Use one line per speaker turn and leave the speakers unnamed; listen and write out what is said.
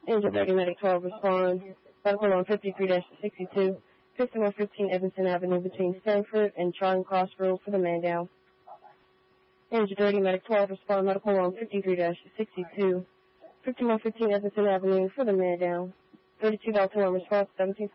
Engine 30 Medic 12 respond. Medical on 53-62. 5115 Evanston Avenue between Stanford and Charling Cross Road for the man down. Engine 30 Medic 12 respond. Medical on 53-62. 5115 Evanston Avenue for the man down. 32 Delta 1 response 17.